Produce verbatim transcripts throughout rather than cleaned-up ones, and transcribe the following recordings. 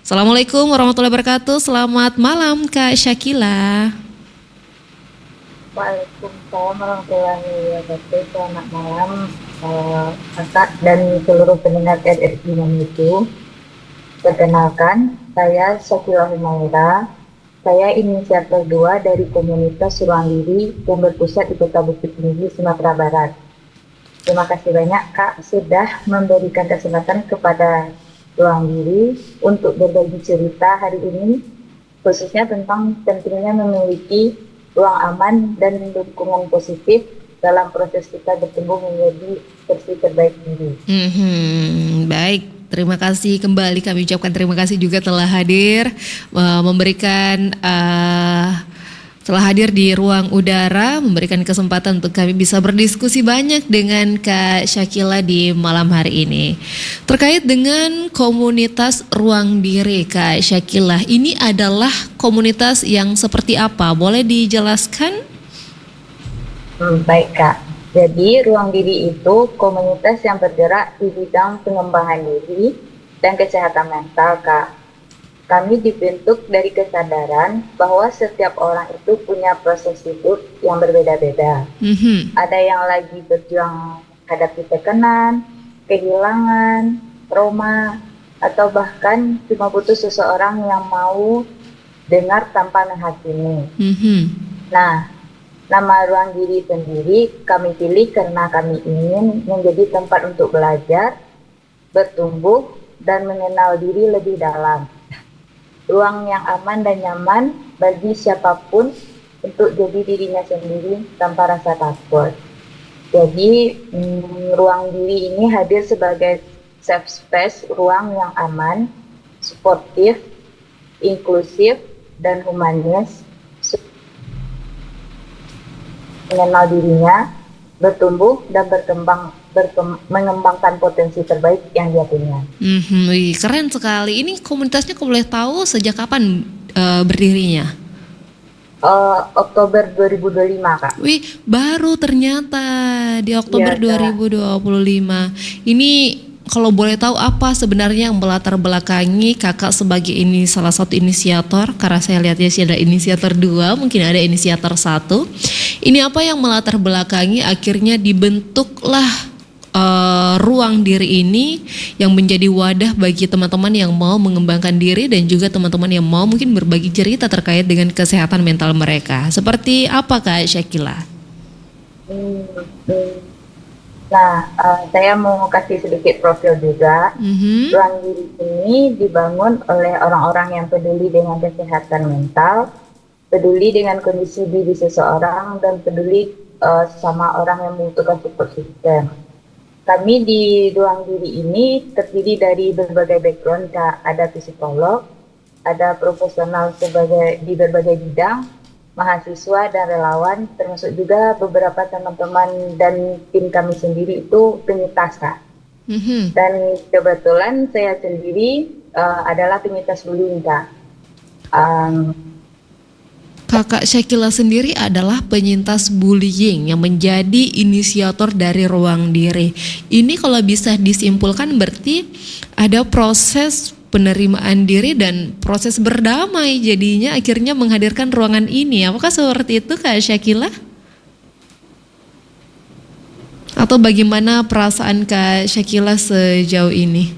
Assalamualaikum warahmatullahi wabarakatuh. Selamat malam Kak Syakila. Waalaikumsalam warahmatullahi wabarakatuh. Selamat malam eh, kakak dan seluruh pendengar R R I Mamuju. Perkenalkan, saya Syakila Humaira. Saya inisiator dua dari komunitas Ruang Diri yang berpusat di Kota Bukit Tinggi, Sumatera Barat. Terima kasih banyak Kak sudah memberikan kesempatan kepada Ruang Diri untuk berbagi cerita hari ini, khususnya tentang pentingnya memiliki ruang aman dan dukungan positif dalam proses kita bertumbuh menjadi versi terbaik diri. Hmm, baik. Terima kasih kembali, kami ucapkan terima kasih juga telah hadir uh, memberikan uh, telah hadir di ruang udara, memberikan kesempatan untuk kami bisa berdiskusi banyak dengan Kak Syakila di malam hari ini. Terkait dengan komunitas Ruang Diri Kak Syakila, ini adalah komunitas yang seperti apa? Boleh dijelaskan? Hmm, baik Kak. Jadi Ruang Diri itu komunitas yang bergerak di bidang pengembangan diri dan kesehatan mental Kak. Kami dibentuk dari kesadaran bahwa setiap orang itu punya proses hidup yang berbeda-beda. Mm-hmm. Ada yang lagi berjuang hadapi tekanan, kehilangan, trauma, atau bahkan cuma butuh seseorang yang mau dengar tanpa menghakimi. Mm-hmm. Nah, nama Ruang Diri sendiri kami pilih karena kami ingin menjadi tempat untuk belajar, bertumbuh, dan mengenal diri lebih dalam. Ruang yang aman dan nyaman bagi siapapun untuk jadi dirinya sendiri tanpa rasa takut. Jadi hmm, Ruang Diri ini hadir sebagai safe space, ruang yang aman, suportif, inklusif, dan humanis, mengenal dirinya, bertumbuh dan berkembang, berkem, mengembangkan potensi terbaik yang dia punya. Mm-hmm, wih, keren sekali. Ini komunitasnya kalau boleh tahu sejak kapan uh, berdirinya? Uh, Oktober dua ribu dua puluh lima Kak. Wih, baru ternyata di Oktober ya, dua ribu dua puluh lima. Ini kalau boleh tahu apa sebenarnya yang melatar belakangi kakak sebagai ini salah satu inisiator, karena saya lihatnya sih ada inisiator dua, mungkin ada inisiator satu. Ini apa yang melatar belakangi akhirnya dibentuklah uh, Ruang Diri ini yang menjadi wadah bagi teman-teman yang mau mengembangkan diri dan juga teman-teman yang mau mungkin berbagi cerita terkait dengan kesehatan mental mereka. Seperti apa Kak Syakila? Hmm, hmm. Nah, uh, saya mau kasih sedikit profil juga. Mm-hmm. Ruang Diri ini dibangun oleh orang-orang yang peduli dengan kesehatan mental, peduli dengan kondisi diri seseorang, dan peduli uh, sama orang yang membutuhkan support system. Kami di Ruang Diri ini terdiri dari berbagai background, Kak. Ada psikolog, ada profesional sebagai di berbagai bidang, mahasiswa dan relawan, termasuk juga beberapa teman-teman dan tim kami sendiri itu penyintas Kak. Mm-hmm. Dan kebetulan saya sendiri uh, adalah penyintas bullying Kak. Um, Kakak Syakila sendiri adalah penyintas bullying yang menjadi inisiator dari Ruang Diri. Ini kalau bisa disimpulkan berarti ada proses penerimaan diri dan proses berdamai jadinya akhirnya menghadirkan ruangan ini. Apakah seperti itu Kak Syakila? Atau bagaimana perasaan Kak Syakila sejauh ini?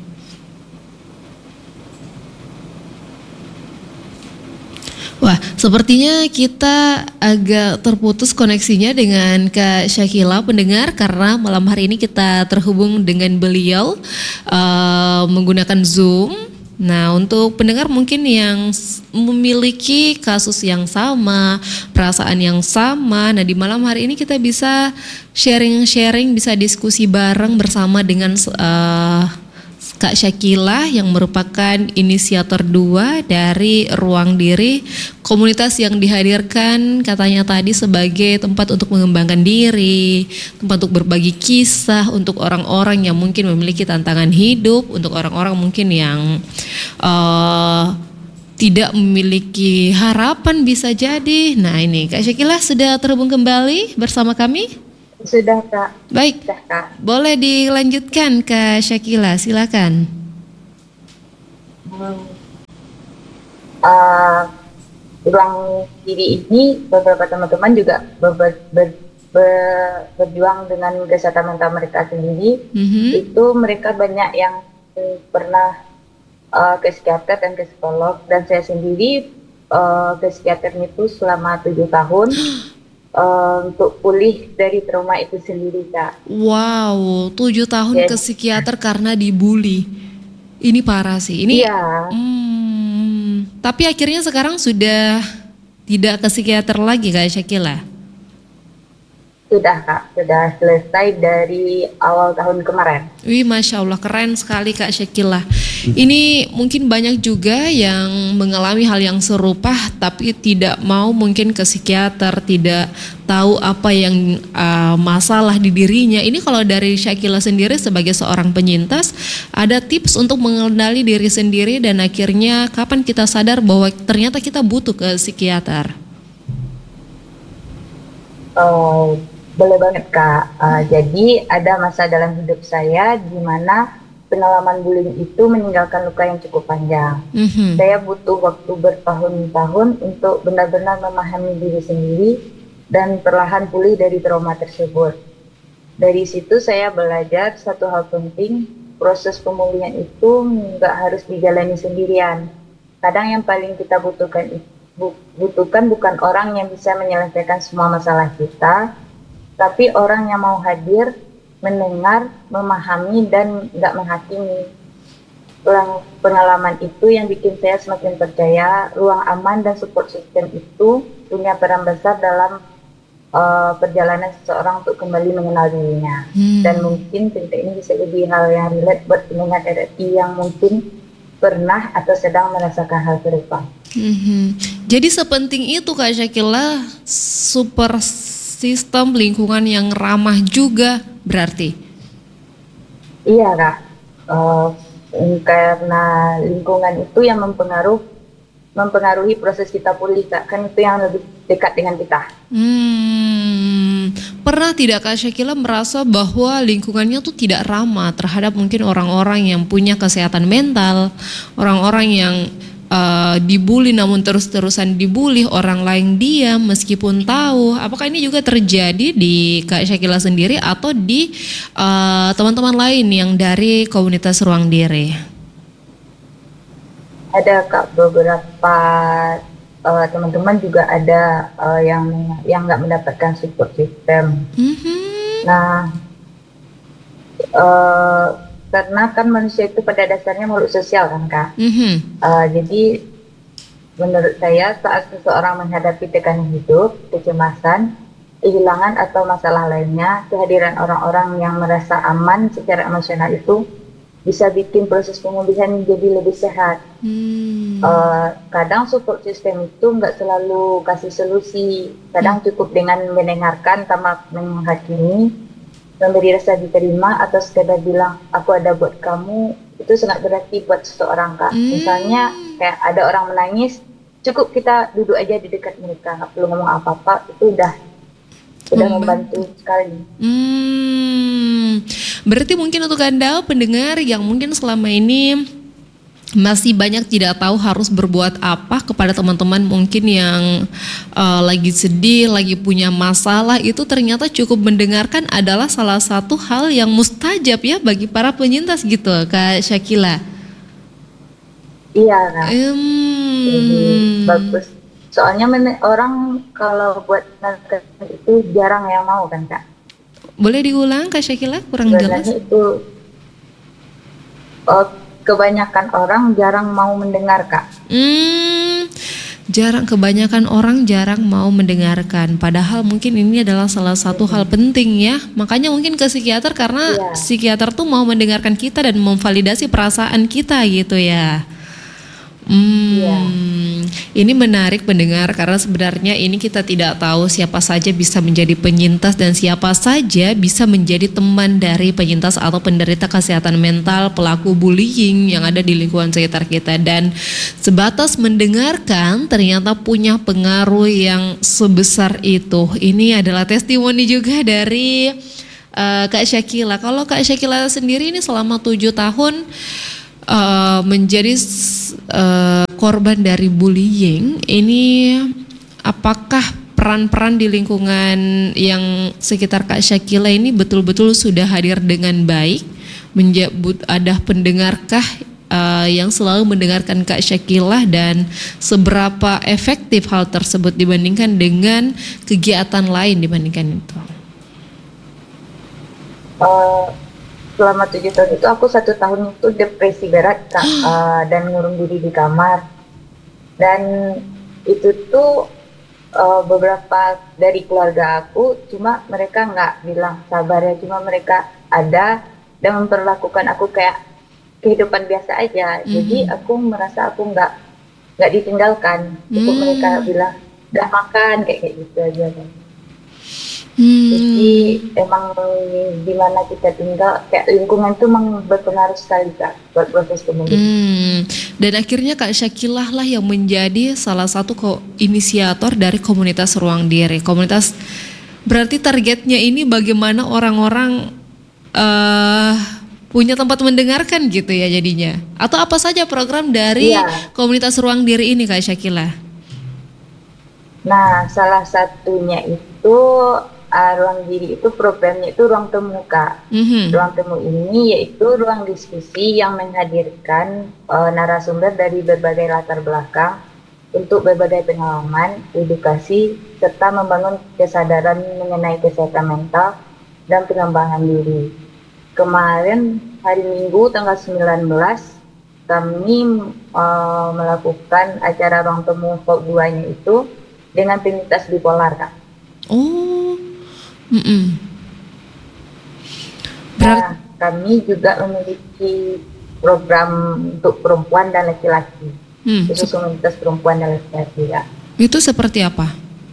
Wah, sepertinya kita agak terputus koneksinya dengan Kak Syakila pendengar karena malam hari ini kita terhubung dengan beliau uh, menggunakan Zoom. Nah, untuk pendengar mungkin yang memiliki kasus yang sama, perasaan yang sama, nah di malam hari ini kita bisa sharing-sharing, bisa diskusi bareng bersama dengan uh, Kak Syakila yang merupakan inisiator dua dari Ruang Diri, komunitas yang dihadirkan katanya tadi sebagai tempat untuk mengembangkan diri, tempat untuk berbagi kisah untuk orang-orang yang mungkin memiliki tantangan hidup, untuk orang-orang mungkin yang uh, tidak memiliki harapan bisa jadi. Nah ini Kak Syakila sudah terhubung kembali bersama kami? Sudah Kak. Baik, Sudah, Kak. Boleh dilanjutkan Kak Syakila, silakan. Hmm. uh, ruang diri ini beberapa teman-teman juga ber, ber, ber, ber- berjuang dengan kesehatan mental mereka sendiri. Mhm. Itu mereka banyak yang mm, pernah uh, ke psikiater dan ke psikolog, dan saya sendiri uh, ke psikiater itu selama tujuh tahun uh, untuk pulih dari trauma itu sendiri, Kak. Wow, tujuh tahun ke Jadi, psikiater karena dibully. Ini parah sih. Ini, iya, hmm, tapi akhirnya sekarang sudah tidak ke psikiater lagi Kak Syakila. sudah Kak, sudah selesai dari awal tahun kemarin. Wih, Masya Allah, keren sekali Kak Syakila. Ini mungkin banyak juga yang mengalami hal yang serupa, tapi tidak mau mungkin ke psikiater, tidak tahu apa yang uh, masalah di dirinya. Ini kalau dari Syakila sendiri sebagai seorang penyintas, ada tips untuk mengenali diri sendiri dan akhirnya kapan kita sadar bahwa ternyata kita butuh ke psikiater. Oh, boleh banget Kak. Uh, jadi ada masa dalam hidup saya di mana pengalaman bullying itu meninggalkan luka yang cukup panjang. Mhm. Saya butuh waktu bertahun-tahun untuk benar-benar memahami diri sendiri dan perlahan pulih dari trauma tersebut. Dari situ saya belajar satu hal penting, proses pemulihan itu nggak harus dijalani sendirian. Kadang yang paling kita butuhkan itu butuhkan bukan orang yang bisa menyelesaikan semua masalah kita, tapi orang yang mau hadir, mendengar, memahami, dan nggak menghakimi. Ulang pengalaman itu yang bikin saya semakin percaya ruang aman dan support system itu punya peran besar dalam uh, perjalanan seseorang untuk kembali mengenal dirinya. Hmm. Dan mungkin cerita ini bisa jadi hal yang relate buat pendengar R R I yang mungkin pernah atau sedang merasakan hal serupa. Mhm. Jadi sepenting itu Kak Syakila, super sistem lingkungan yang ramah juga berarti. Iya Kak, uh, karena lingkungan itu yang mempengaruh, mempengaruhi proses kita pulih Kak, kan itu yang lebih dekat dengan kita. Hmm, pernah tidak Kak Syakila merasa bahwa lingkungannya tuh tidak ramah terhadap mungkin orang-orang yang punya kesehatan mental, orang-orang yang Uh, dibully namun terus-terusan dibully, orang lain diam meskipun tahu? Apakah ini juga terjadi di Kak Syakila sendiri atau di uh, teman-teman lain yang dari komunitas ruang diri? Ada Kak, beberapa uh, teman-teman juga ada uh, yang yang nggak mendapatkan support system. Mm-hmm. Nah, uh, karena kan manusia itu pada dasarnya makhluk sosial kan Kak. Mm-hmm. Uh, jadi menurut saya saat seseorang menghadapi tekanan hidup, kecemasan, kehilangan atau masalah lainnya, kehadiran orang-orang yang merasa aman secara emosional itu bisa bikin proses pemulihan menjadi lebih sehat. Hmm. Uh, kadang support system itu nggak selalu kasih solusi, kadang hmm. cukup dengan mendengarkan tanpa menghakimi, memberi rasa diterima, atau sekedar bilang aku ada buat kamu. Itu sangat berarti buat seseorang Kak. Hmm. Misalnya kayak ada orang menangis, cukup kita duduk aja di dekat mereka, nggak perlu ngomong apa-apa, itu udah udah membantu, membantu sekali. Hmm. Berarti mungkin untuk Anda pendengar yang mungkin selama ini masih banyak tidak tahu harus berbuat apa kepada teman-teman mungkin yang uh, lagi sedih, lagi punya masalah, itu ternyata cukup mendengarkan adalah salah satu hal yang mustajab ya bagi para penyintas gitu Kak Syakila. Iya Kak. Hmm. Jadi bagus. Soalnya orang kalau buat narkoba itu jarang yang mau kan Kak. Boleh diulang Kak Syakila, kurang jelas. Sebenarnya itu oh, kebanyakan orang jarang mau mendengar Kak. Hmm, jarang, kebanyakan orang jarang mau mendengarkan. Padahal mungkin ini adalah salah satu hmm. hal penting ya. Makanya mungkin ke psikiater karena yeah. psikiater tuh mau mendengarkan kita dan memvalidasi perasaan kita gitu ya. Hmm, yeah. Ini menarik pendengar karena sebenarnya ini kita tidak tahu siapa saja bisa menjadi penyintas dan siapa saja bisa menjadi teman dari penyintas atau penderita kesehatan mental, pelaku bullying yang ada di lingkungan sekitar kita. Dan sebatas mendengarkan ternyata punya pengaruh yang sebesar itu. Ini adalah testimoni juga dari uh, Kak Syakila. Kalau Kak Syakila sendiri ini selama tujuh tahun uh, menjadi uh, korban dari bullying ini, apakah peran-peran di lingkungan yang sekitar Kak Syakila ini betul-betul sudah hadir dengan baik? Menjabut ada pendengarkah uh, yang selalu mendengarkan Kak Syakila, dan seberapa efektif hal tersebut dibandingkan dengan kegiatan lain dibandingkan itu? Uh, selama tujuh tahun itu aku satu tahun itu depresi berat Kak, uh, dan ngurung diri di kamar, dan itu tuh uh, beberapa dari keluarga aku, cuma mereka nggak bilang sabar ya, cuma mereka ada dan memperlakukan aku kayak kehidupan biasa aja. Mm-hmm. Jadi aku merasa aku nggak nggak ditinggalkan. Cukup mm. mereka bilang udah makan kayak kayak gitu aja kan. Hmm. Jadi emang di mana kita tinggal kayak lingkungan itu memang berpengaruh sekali Kak buat proses pemulihan. Hmm. Dan akhirnya Kak Syakilah lah yang menjadi salah satu ko- inisiator dari komunitas Ruang Diri. Komunitas berarti targetnya ini bagaimana orang-orang uh, punya tempat mendengarkan gitu ya jadinya. Atau apa saja program dari ya. komunitas Ruang Diri ini Kak Syakilah? Nah, salah satunya itu Uh, ruang diri itu programnya itu ruang temu Kak. Mm-hmm. Ruang temu ini yaitu ruang diskusi yang menghadirkan uh, narasumber dari berbagai latar belakang untuk berbagai pengalaman, edukasi, serta membangun kesadaran mengenai kesehatan mental dan pengembangan diri. Kemarin hari Minggu tanggal sembilan belas kami uh, melakukan acara ruang temu V O G dua-nya itu dengan penyintas bipolar Kak. Oh. Mm-mm. Nah, kami juga memiliki program untuk perempuan dan laki-laki, hmm. khusus komunitas perempuan dan laki-laki ya. Itu seperti apa?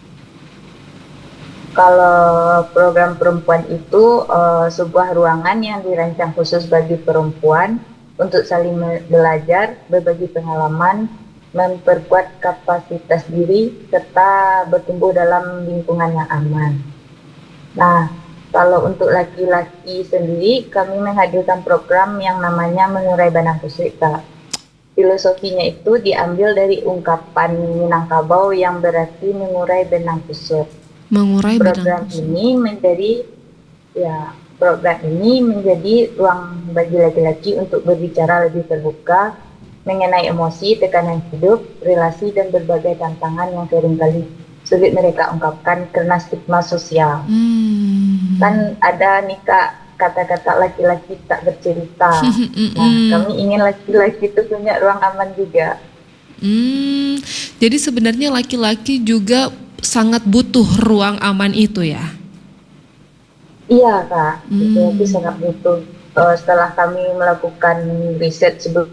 Kalau program perempuan itu uh, sebuah ruangan yang dirancang khusus bagi perempuan untuk saling belajar, berbagi pengalaman, memperkuat kapasitas diri, serta bertumbuh dalam lingkungan yang aman. Nah, kalau untuk laki-laki sendiri, kami menghadirkan program yang namanya mengurai benang kusut. Filosofinya itu diambil dari ungkapan Minangkabau yang berarti mengurai benang kusut. Mengurai program benang kusut. ini menjadi, ya, program ini menjadi ruang bagi laki-laki untuk berbicara lebih terbuka mengenai emosi, tekanan hidup, relasi, dan berbagai tantangan yang seringkali sulit mereka ungkapkan karena stigma sosial. Hmm. Kan ada nih Kak kata-kata laki-laki tak bercerita. Nah, kami ingin laki-laki itu punya ruang aman juga. Hmm. Jadi sebenarnya laki-laki juga sangat butuh ruang aman itu ya? Iya Kak, hmm. itu sangat butuh. Uh, setelah kami melakukan riset sebelum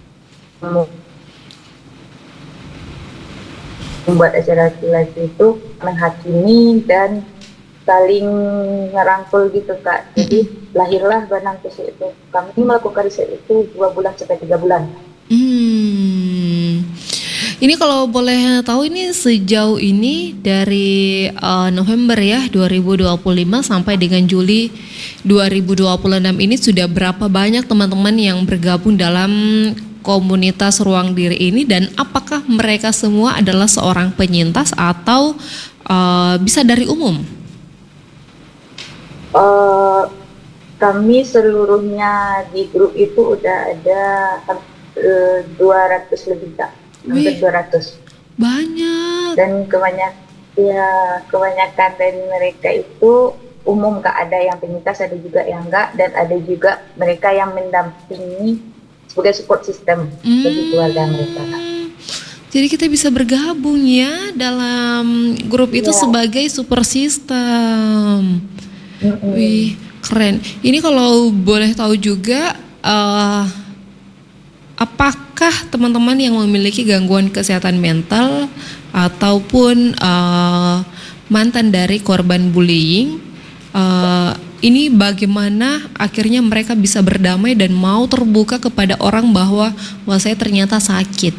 membuat acara laki-laki itu menghakimi dan saling ngerangkul gitu Kak. Jadi mm-hmm. lahirlah benang kusut itu. Kami melakukan riset itu dua bulan sampai tiga bulan. Hmm. Ini kalau boleh tahu ini sejauh ini dari uh, November ya dua ribu dua puluh lima sampai dengan Juli dua ribu dua puluh enam ini sudah berapa banyak teman-teman yang bergabung dalam komunitas Ruang Diri ini, dan apakah mereka semua adalah seorang penyintas atau uh, bisa dari umum? Uh, kami seluruhnya di grup itu udah ada uh, dua ratus lebih Kak, hampir dua ratus. Banyak. Dan kebanyak, ya, kebanyakan dari mereka itu umum Kak, ada yang penyintas, ada juga yang enggak, dan ada juga mereka yang mendampingi sebagai support system hmm. bagi keluarga mereka. Jadi kita bisa bergabung ya dalam grup itu ya. Sebagai support system. Mm-hmm. Wih, keren. Ini kalau boleh tahu juga, uh, apakah teman-teman yang memiliki gangguan kesehatan mental ataupun uh, mantan dari korban bullying, uh, ini bagaimana akhirnya mereka bisa berdamai dan mau terbuka kepada orang bahwa wah saya ternyata sakit?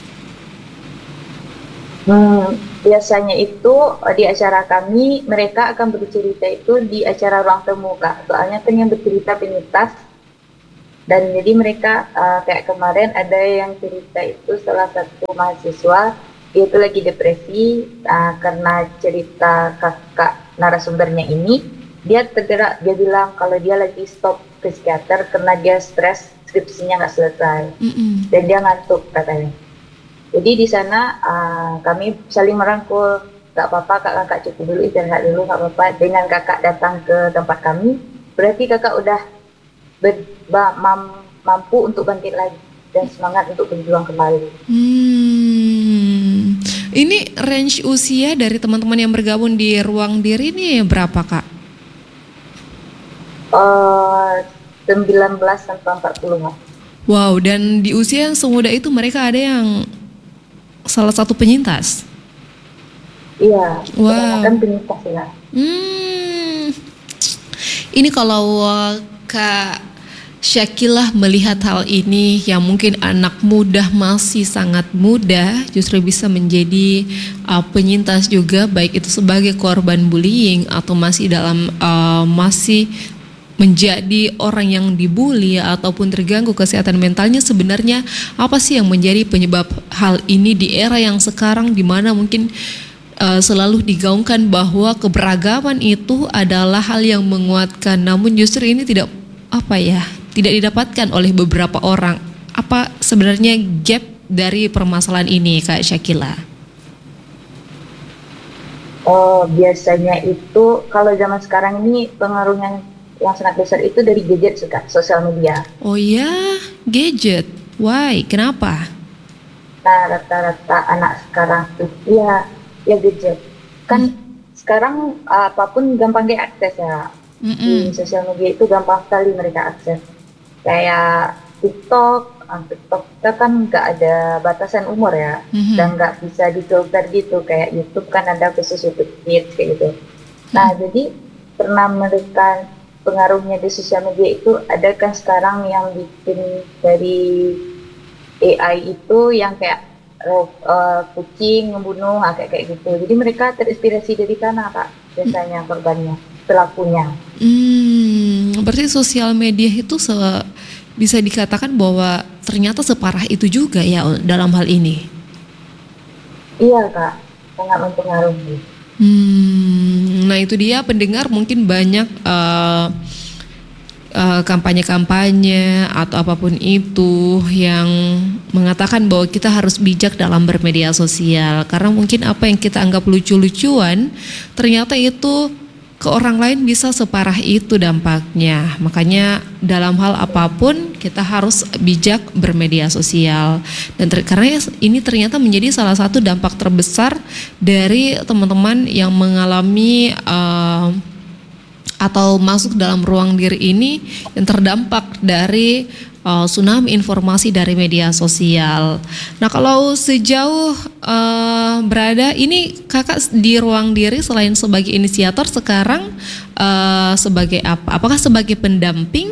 Hmm, biasanya itu di acara kami mereka akan bercerita itu di acara ruang temu Kak. Soalnya kan yang bercerita penyintas Dan jadi mereka uh, kayak kemarin ada yang cerita itu salah satu mahasiswa dia itu lagi depresi uh, karena cerita kakak narasumbernya ini, dia tergerak, dia bilang kalau dia lagi stop ke psikiater karena dia stres skripsinya nggak selesai. Mm-mm. Dan dia ngantuk katanya. Jadi di sana uh, kami saling merangkul, nggak apa-apa kak, kakak cukup dulu istirahat dulu, nggak apa-apa. Dengan kakak datang ke tempat kami, berarti kakak udah ber, ba, mam, mampu untuk bangkit lagi dan semangat untuk berjuang kembali. Hmm. Ini range usia dari teman-teman yang bergabung di Ruang Diri ini berapa kak? Uh, sembilan belas sampai empat puluh. Wow, dan di usia yang semuda itu mereka ada yang salah satu penyintas? Iya, wow. Kan penyintas ya. Hmm. Ini kalau uh, Kak Syakilah melihat hal ini yang mungkin anak muda masih sangat muda justru bisa menjadi uh, penyintas juga, baik itu sebagai korban bullying atau masih dalam uh, masih menjadi orang yang dibully ataupun terganggu kesehatan mentalnya. Sebenarnya apa sih yang menjadi penyebab hal ini di era yang sekarang di mana mungkin uh, selalu digaungkan bahwa keberagaman itu adalah hal yang menguatkan, namun justru ini tidak apa ya tidak didapatkan oleh beberapa orang. Apa sebenarnya gap dari permasalahan ini Kak Syakilah? Oh, biasanya itu kalau zaman sekarang ini pengaruhnya yang sangat besar itu dari gadget juga, sosial media. Oh ya, gadget. Why? Kenapa? Nah, rata-rata anak sekarang tuh ya, ya gadget. Kan hmm. sekarang apapun gampang diakses ya. Mm-mm. Di sosial media itu gampang sekali mereka akses. Kayak TikTok, TikTok kita kan nggak ada batasan umur ya, mm-hmm. dan nggak bisa difilter gitu. Kayak YouTube kan ada khusus YouTube Kids kayak gitu. Nah, mm-hmm. jadi pernah mereka pengaruhnya di sosial media itu ada kan sekarang yang bikin dari A I itu yang kayak uh, kucing membunuh kayak kayak gitu. Jadi mereka terinspirasi dari sana kak biasanya korbannya, pelakunya. Hmm, berarti sosial media itu se- bisa dikatakan bahwa ternyata separah itu juga ya dalam hal ini. Iya kak, sangat mempengaruhi. Hmm, nah itu dia pendengar mungkin banyak uh, uh, kampanye-kampanye atau apapun itu yang mengatakan bahwa kita harus bijak dalam bermedia sosial karena mungkin apa yang kita anggap lucu-lucuan ternyata itu ke orang lain bisa separah itu dampaknya. Makanya dalam hal apapun kita harus bijak bermedia sosial. Dan ter- karena ini ternyata menjadi salah satu dampak terbesar dari teman-teman yang mengalami uh, atau masuk dalam ruang diri ini yang terdampak dari uh, tsunami informasi dari media sosial. Nah kalau sejauh uh, berada ini kakak di ruang diri selain sebagai inisiator sekarang uh, sebagai apa? Apakah sebagai pendamping?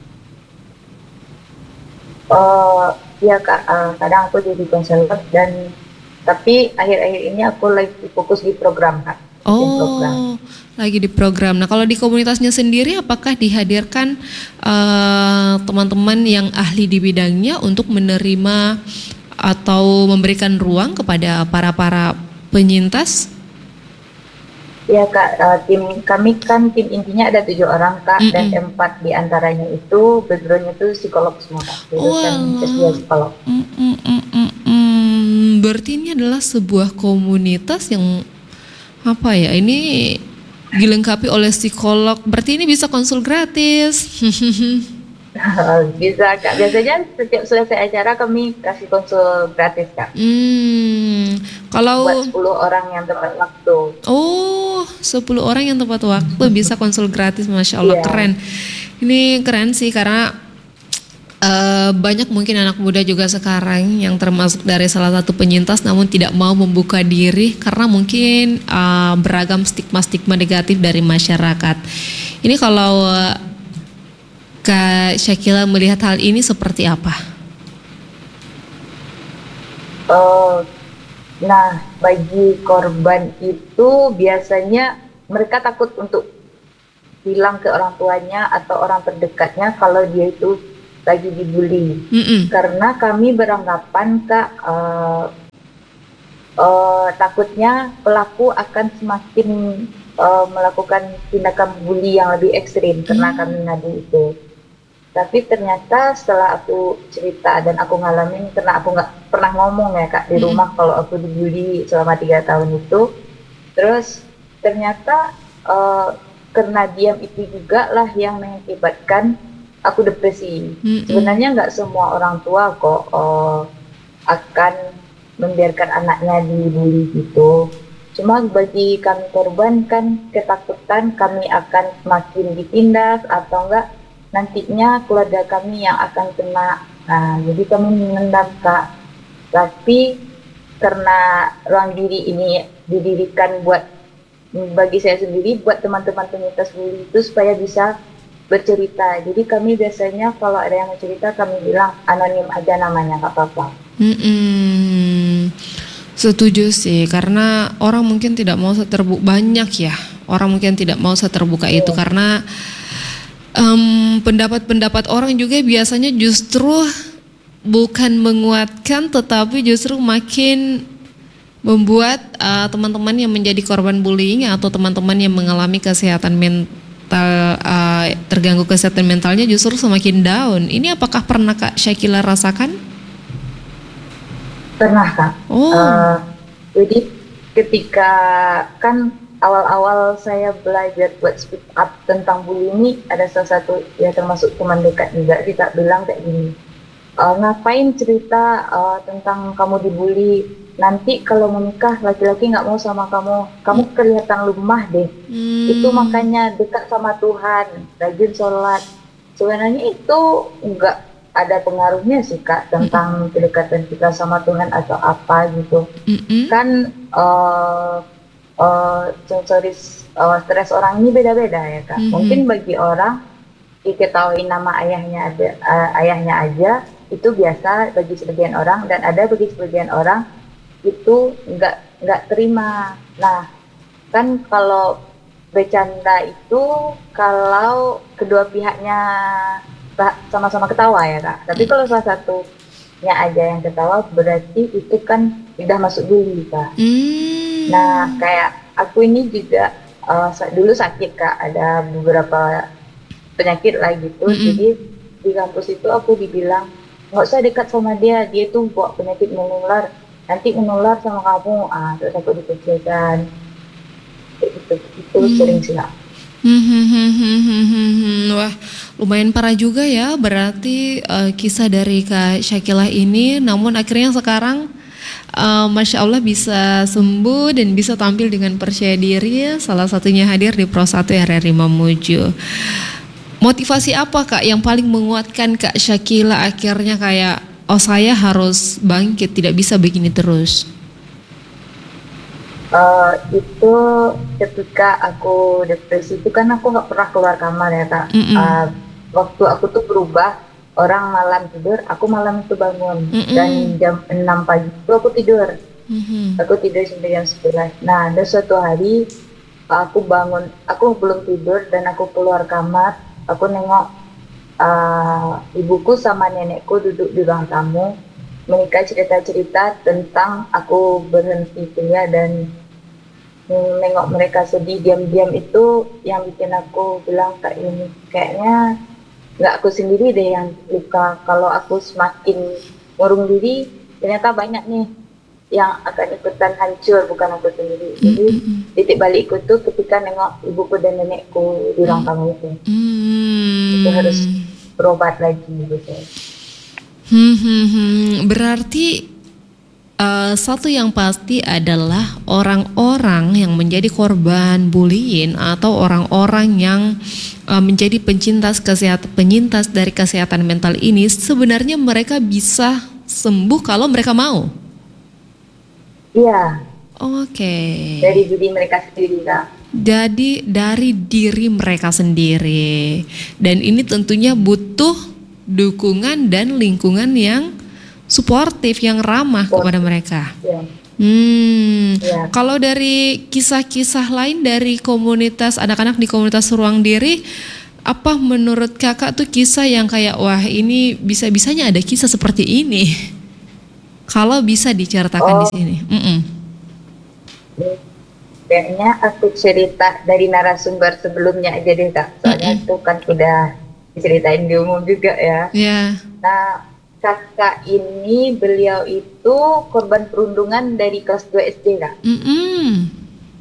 Uh, ya kak, uh, kadang aku jadi konselor dan tapi akhir-akhir ini aku lagi fokus di program kak. Oh, program. Lagi di program. Nah, kalau di komunitasnya sendiri, apakah dihadirkan uh, teman-teman yang ahli di bidangnya untuk menerima atau memberikan ruang kepada para-para penyintas? Ya kak, uh, tim kami kan tim intinya ada tujuh orang kak, mm-mm. dan empat diantaranya itu backgroundnya itu psikolog semua kak, jurusan S dua psikolog. Mm-mm-mm-mm. Berarti ini adalah sebuah komunitas yang apa ya, ini dilengkapi oleh psikolog, berarti ini bisa konsul gratis. Bisa kak, biasanya setiap selesai acara kami kasih konsul gratis kak. Hmm, kalau buat sepuluh orang yang tepat waktu. Oh, sepuluh orang yang tepat waktu bisa konsul gratis, Masya Allah, yeah. Keren. Ini keren sih karena Uh, banyak mungkin anak muda juga sekarang yang termasuk dari salah satu penyintas namun tidak mau membuka diri karena mungkin uh, beragam stigma-stigma negatif dari masyarakat. Ini kalau uh, Kak Syakilah melihat hal ini seperti apa? Oh, nah bagi korban itu biasanya mereka takut untuk bilang ke orang tuanya atau orang terdekatnya kalau dia itu lagi dibully. Mm-mm. Karena kami beranggapan Kak, uh, uh, takutnya pelaku akan semakin uh, melakukan tindakan bully yang lebih ekstrim karena Hmm. kami ngadu itu. Tapi ternyata setelah aku cerita dan aku ngalamin, karena aku nggak pernah ngomong ya Kak di Mm-mm. rumah kalau aku dibully selama tiga tahun itu. Terus ternyata uh, karena diam itu juga lah yang mengakibatkan aku depresi. Mm-mm. Sebenarnya nggak semua orang tua kok uh, akan membiarkan anaknya dibully gitu. Cuma bagi kami korban kan ketakutan kami akan semakin ditindas atau enggak nantinya keluarga kami yang akan kena. Nah, jadi kami menendam Kak. Tapi karena ruang diri ini didirikan buat bagi saya sendiri, buat teman-teman penyintas bully itu supaya bisa bercerita. Jadi kami biasanya kalau ada yang mau cerita kami bilang anonim aja namanya, nggak apa-apa. Mm-mm. Setuju sih, karena orang mungkin tidak mau seterbuka banyak ya. Orang mungkin tidak mau seterbuka Iya. itu karena em, pendapat-pendapat orang juga biasanya justru bukan menguatkan, tetapi justru makin membuat uh, teman-teman yang menjadi korban bullying atau teman-teman yang mengalami kesehatan mental uh, terganggu kesehatan mentalnya justru semakin down. Ini apakah pernah Kak Syakila rasakan? Pernah Kak. Oh. Uh, jadi ketika kan awal-awal saya belajar buat speak up tentang bully ini, ada salah satu ya termasuk teman dekat juga, dia tak bilang kayak gini, e, ngapain cerita uh, tentang kamu dibully, nanti kalau menikah laki-laki nggak mau sama kamu, kamu kelihatan lemah deh. Hmm. Itu makanya dekat sama Tuhan, rajin sholat. Sebenarnya itu nggak ada pengaruhnya sih Kak tentang kedekatan kita sama Tuhan atau apa gitu. Mm-hmm. Kan uh, uh, sensoris uh, stres orang ini beda-beda ya Kak. Mm-hmm. Mungkin bagi orang diketahui nama ayahnya ada uh, ayahnya aja itu biasa bagi sebagian orang, dan ada bagi sebagian orang itu nggak nggak terima. Nah kan kalau bercanda itu kalau kedua pihaknya sama-sama ketawa ya Kak. Tapi kalau salah satunya aja yang ketawa berarti itu kan udah masuk bully Kak. Mm. Nah kayak aku ini juga uh, dulu sakit Kak, ada beberapa penyakit lah gitu. Mm-hmm. Jadi di kampus itu aku dibilang nggak usah dekat sama dia, dia tuh bawa penyakit menular, nanti menular sama kamu. Ah terus aku dikucilkan. Itu itu mm. sering sih Kak. Wah, lumayan parah juga ya berarti uh, kisah dari Kak Syakila ini, namun akhirnya sekarang uh, Masya Allah bisa sembuh dan bisa tampil dengan percaya diri, salah satunya hadir di Pro satu R R I Mamuju. Motivasi apa Kak yang paling menguatkan Kak Syakila akhirnya kayak, oh saya harus bangkit, tidak bisa begini terus? Uh, itu ketika aku depresi itu kan aku nggak pernah keluar kamar ya Kak. Uh, waktu aku tuh berubah, orang malam tidur, aku malam itu bangun. Mm-mm. Dan jam enam pagi itu aku tidur. Mm-hmm. Aku tidur sampai jam sebelas. Nah ada suatu hari aku bangun, aku belum tidur dan aku keluar kamar, aku nengok uh, ibuku sama nenekku duduk di ruang tamu, mereka cerita-cerita tentang aku berhenti kuliah, dan nengok mereka sedih diam-diam itu yang bikin aku bilang kayak ini, kayaknya nggak aku sendiri deh yang luka. Kalau aku semakin ngurung diri, ternyata banyak nih yang akan ikutan hancur, bukan aku sendiri. Jadi mm-hmm. titik balikku tuh ketika nengok ibuku dan nenekku di ruang tamu itu. Mm-hmm. Itu harus berobat lagi gitu. Hmm, hmm, hmm. Berarti uh, satu yang pasti adalah orang-orang yang menjadi korban bullying atau orang-orang yang uh, menjadi penyintas kesehatan penyintas dari kesehatan mental ini, sebenarnya mereka bisa sembuh kalau mereka mau. Iya. Oke. Okay. Dari diri mereka sendiri Kak. Jadi dari diri mereka sendiri, dan ini tentunya butuh dukungan dan lingkungan yang suportif, yang ramah Supportif. kepada mereka. Ya. Hmm, ya. Kalau dari kisah-kisah lain dari komunitas anak-anak di komunitas Ruang Diri, Apa menurut kakak tuh kisah yang kayak wah ini bisa-bisanya ada kisah seperti ini? Kalau bisa diceritakan di Oh, sini. Mm-mm. kayaknya aku cerita dari narasumber sebelumnya aja deh Kak. Soalnya Mm-mm. itu kan udah diceritain di umum juga ya. Ya. Nah, kakak ini beliau itu korban perundungan dari kelas dua S D Kak. Mm-mm.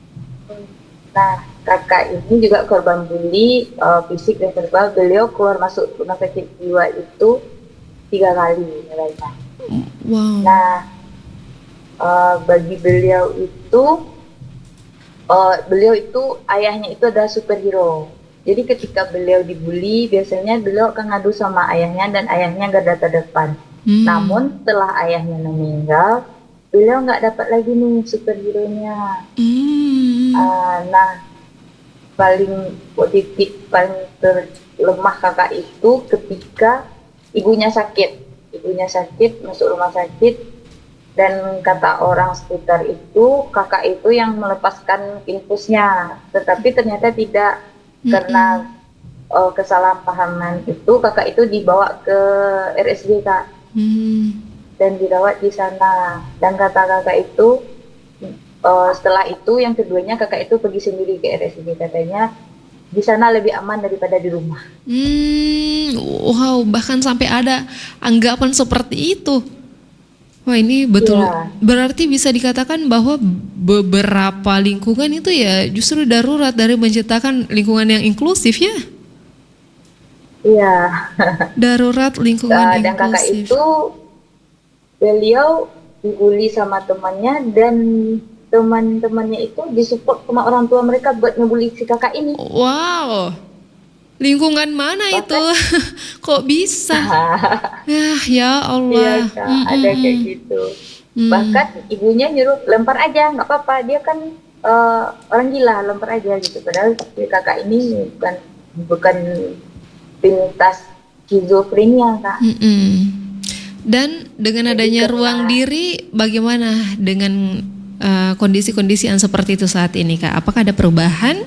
Nah, kakak ini juga korban bully uh, fisik dan verbal. Beliau keluar masuk rumah sakit jiwa itu tiga kali nilainya. Wow. Nah, uh, bagi beliau itu, uh, beliau itu ayahnya itu adalah superhero. Jadi ketika beliau dibully, biasanya beliau akan ngadu sama ayahnya dan ayahnya garda terdepan. Hmm. Namun setelah ayahnya meninggal, beliau nggak dapat lagi nih superhero-nya. Hmm. Uh, nah, paling titik paling terlemah kakak itu ketika ibunya sakit. Ibunya sakit, masuk rumah sakit, dan kata orang sekitar itu kakak itu yang melepaskan infusnya, tetapi ternyata tidak, Mm-mm. karena uh, kesalahpahaman itu kakak itu dibawa ke R S D Kak Hmm. dan dirawat di sana. Dan kata kakak itu uh, setelah itu yang keduanya kakak itu pergi sendiri ke R S D, katanya di sana lebih aman daripada di rumah. Hmm. Wow, bahkan sampai ada anggapan seperti itu. Wah, ini betul Iya, berarti bisa dikatakan bahwa beberapa lingkungan itu ya justru darurat dari menciptakan lingkungan yang inklusif ya. iya. Darurat lingkungan Uh, dan kakak inklusif. itu beliau dibully sama temannya, dan teman-temannya itu disupport sama orang tua mereka buat ngebully si kakak ini. Wow, lingkungan mana itu? Bahkan Kok bisa? Ya, ya iya Allah. Kak, Mm, mm, ada mm. kayak gitu. Hmm. Bahkan ibunya nyuruh lempar aja, nggak apa-apa. Dia kan uh, orang gila, lempar aja gitu. Padahal si kakak ini bukan bukan pintas skizofrenia Kak. Mm-mm. Dan dengan Jadi adanya ruang karena diri, bagaimana dengan uh, kondisi-kondisi yang seperti itu saat ini, Kak? Apakah ada perubahan?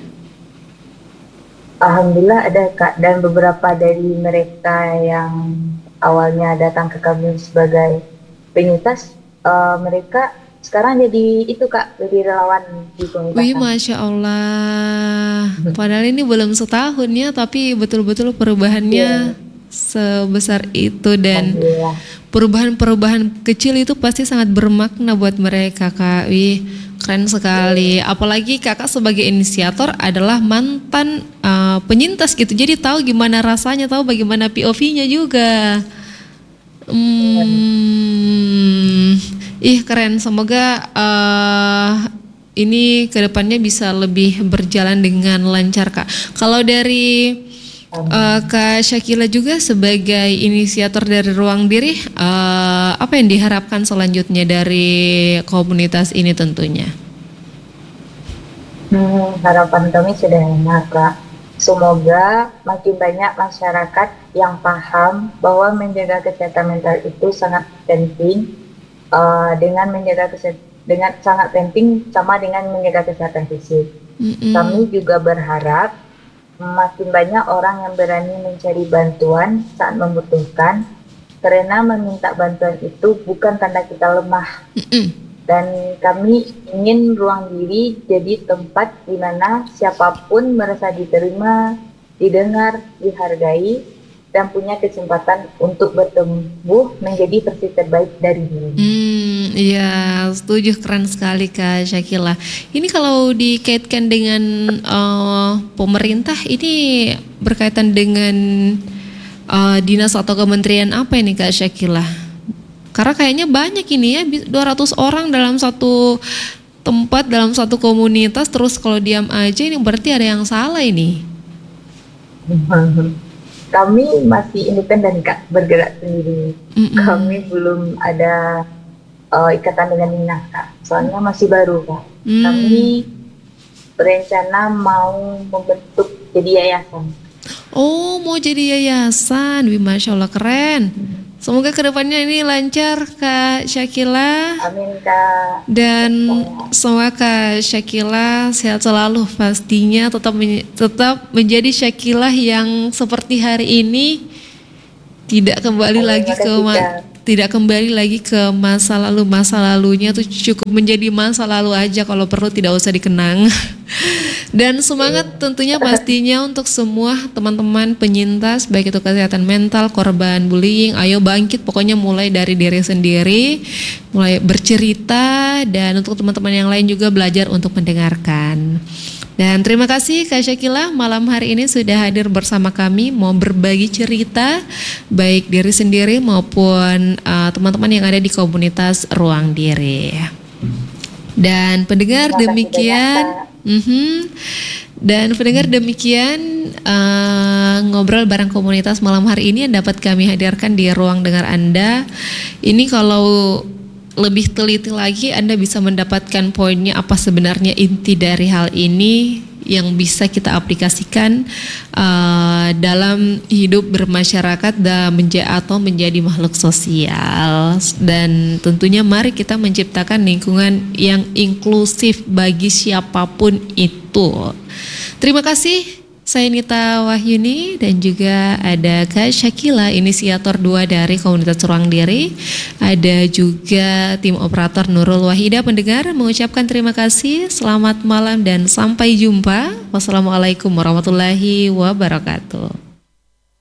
alhamdulillah ada Kak, dan beberapa dari mereka yang awalnya datang ke kami sebagai penyintas, uh, mereka sekarang jadi itu Kak, jadi relawan di komunitas Wih, kami. Masya Allah. Padahal ini belum setahun ya, tapi betul-betul perubahannya Iya, sebesar itu dan alhamdulillah. perubahan-perubahan kecil itu pasti sangat bermakna buat mereka, Kak. Wih, keren sekali. Apalagi Kakak sebagai inisiator adalah mantan uh, penyintas gitu. Jadi tahu gimana rasanya, tahu bagaimana P O V-nya juga. Hmm, ih keren. Semoga uh, ini kedepannya bisa lebih berjalan dengan lancar, Kak. Kalau dari uh, Amin. Kak Syakila juga sebagai inisiator dari Ruang Diri, uh, apa yang diharapkan selanjutnya dari komunitas ini tentunya? Hmm, harapan kami sederhana Kak. Semoga makin banyak masyarakat yang paham bahwa menjaga kesehatan mental itu sangat penting, uh, dengan menjaga kesehatan dengan sangat penting sama dengan menjaga kesehatan fisik. Mm-mm. Kami juga berharap makin banyak orang yang berani mencari bantuan saat membutuhkan, karena meminta bantuan itu bukan tanda kita lemah. Mm-mm. Dan kami ingin Ruang Diri jadi tempat di mana siapapun merasa diterima, didengar, dihargai, dan punya kesempatan untuk bertumbuh menjadi versi terbaik dari dirinya. Hmm, iya, setuju, keren sekali Kak Syakila. Ini kalau dikaitkan dengan uh, pemerintah, ini berkaitan dengan uh, dinas atau kementerian apa ini Kak Syakila? Karena kayaknya banyak ini ya, bi- dua ratus orang dalam satu tempat, dalam satu komunitas, terus kalau diam aja ini berarti ada yang salah ini. Kami masih independen Kak, bergerak sendiri. Mm-mm. Kami belum ada uh, ikatan dengan dinas Kak, soalnya masih baru Kak. Hmm. Kami berencana mau membentuk jadi yayasan. Oh, mau jadi yayasan. Wih, Masya Allah, keren. Semoga kedepannya ini lancar Kak Syakila. Amin Kak. Dan semoga Kak Syakila sehat selalu pastinya, tetap men- tetap menjadi Syakila yang seperti hari ini, tidak kembali Amin, lagi ke makasih, ma- Kak. tidak kembali lagi ke masa lalu. Masa lalunya tuh cukup menjadi masa lalu aja, kalau perlu tidak usah dikenang. Dan semangat tentunya pastinya untuk semua teman-teman penyintas, baik itu kesehatan mental, korban bullying, ayo bangkit, pokoknya mulai dari diri sendiri, mulai bercerita, dan untuk teman-teman yang lain juga belajar untuk mendengarkan. Dan terima kasih Kak Syakila malam hari ini sudah hadir bersama kami, mau berbagi cerita baik diri sendiri maupun uh, teman-teman yang ada di komunitas Ruang Diri. Dan pendengar Terima kasih demikian, banyak, mhm. dan pendengar demikian uh, ngobrol bareng komunitas malam hari ini yang dapat kami hadirkan di ruang dengar Anda. Ini kalau lebih teliti lagi Anda bisa mendapatkan poinnya apa sebenarnya inti dari hal ini yang bisa kita aplikasikan uh, dalam hidup bermasyarakat dan menja- atau menjadi makhluk sosial. Dan tentunya mari kita menciptakan lingkungan yang inklusif bagi siapapun itu. Terima kasih. Saya Nita Wahyuni dan juga ada Kak Syakila, inisiator dua dari komunitas Ruang Diri. Ada juga tim operator Nurul Wahida. Pendengar mengucapkan terima kasih, selamat malam dan sampai jumpa. Wassalamualaikum warahmatullahi wabarakatuh.